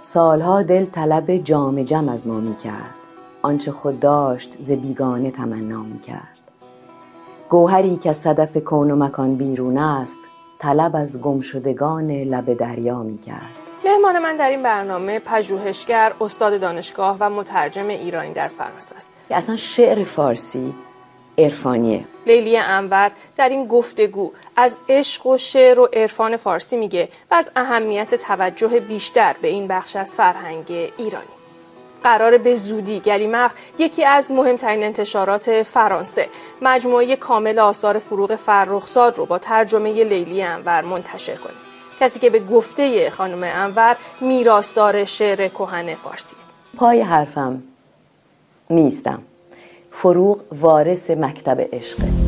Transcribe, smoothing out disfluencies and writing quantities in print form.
سالها دل طلب جام جم از ما می کرد، آنچه خود داشت ز بیگانه تمنا می کرد. گوهری که از صدف کون و مکان بیرون است، طلب از گمشدگان لب دریا می کرد. مهمان من در این برنامه پژوهشگر، استاد دانشگاه و مترجم ایرانی در فرانسه است. اصلا شعر فارسی عرفانیه. لیلی انور در این گفتگو از عشق و شعر و عرفان فارسی میگه و از اهمیت توجه بیشتر به این بخش از فرهنگ ایرانی. قراره به زودی گلیمق، یکی از مهمترین انتشارات فرانسه، مجموعه کامل آثار فروغ فرخزاد رو با ترجمه لیلی انور منتشر کنه. کسی که به گفته خانم انور میراثدار شعر کهن فارسی. پای حرفم میستم. فروغ وارث مکتب عشقه.